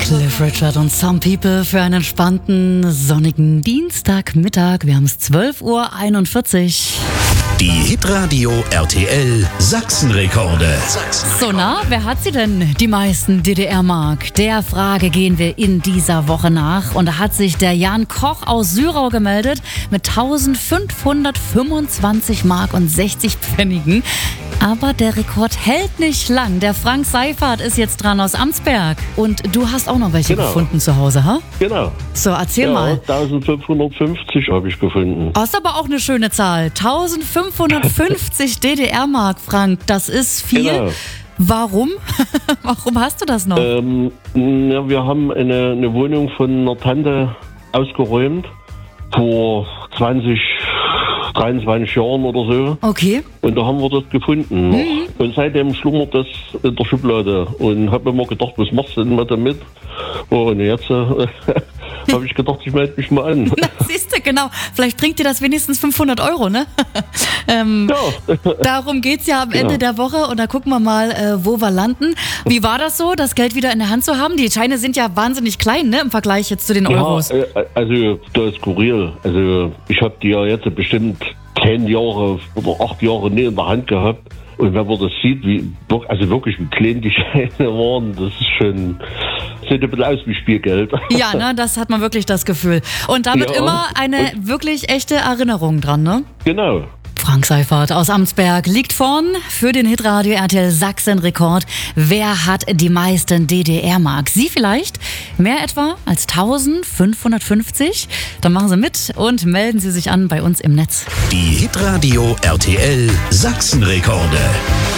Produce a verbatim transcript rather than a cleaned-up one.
Cliff Richard und Some People für einen entspannten, sonnigen Dienstagmittag. Wir haben es zwölf Uhr einundvierzig. Die Hitradio R T L Sachsenrekorde. So, na, wer hat sie denn, die meisten D D R-Mark? Der Frage gehen wir in dieser Woche nach. Und da hat sich der Jan Koch aus Syrau gemeldet mit eintausendfünfhundertfünfundzwanzig Mark und sechzig Pfennigen. Aber der Rekord hält nicht lang. Der Frank Seifert ist jetzt dran aus Amtsberg. Und du hast auch noch welche Genau. gefunden zu Hause, ha? Genau. So, erzähl Ja, mal. eintausendfünfhundertfünfzig habe ich gefunden. Das ist aber auch eine schöne Zahl. eintausendfünfhundertfünfzig D D R-Mark, Frank. Das ist viel. Genau. Warum? Warum hast du das noch? Ähm, ja, wir haben eine, eine Wohnung von einer Tante ausgeräumt vor zwanzig, dreiundzwanzig Jahren oder so. Okay. Und da haben wir das gefunden. noch. Mhm. Und seitdem schlummert das in der Schublade. Und habe mir mal gedacht, was machst du denn mal damit? Oh, und jetzt äh, habe ich gedacht, ich melde mich mal an. Na, siehst du, genau. Vielleicht bringt dir das wenigstens fünfhundert Euro, ne? ähm, Ja. Darum geht's ja am Genau. Ende der Woche. Und da gucken wir mal, äh, wo wir landen. Wie war das so, das Geld wieder in der Hand zu haben? Die Scheine sind ja wahnsinnig klein, ne? Im Vergleich jetzt zu den Euros. Ja, äh, also das ist skurril. Also ich habe die ja jetzt bestimmt zehn Jahre oder acht Jahre nie in der Hand gehabt. Und wenn man das sieht, wie also wirklich wie klein die Scheine waren, das ist schon, sieht ein bisschen aus wie Spielgeld. Ja, ne, das hat man wirklich das Gefühl. Und damit Ja. immer eine wirklich echte Erinnerung dran, ne? Genau. Frank Seifert aus Amtsberg liegt vorn für den Hitradio R T L Sachsen-Rekord. Wer hat die meisten D D R-Mark? Sie vielleicht? Mehr etwa als eintausendfünfhundertfünfzig? Dann machen Sie mit und melden Sie sich an bei uns im Netz. Die Hitradio R T L Sachsenrekorde.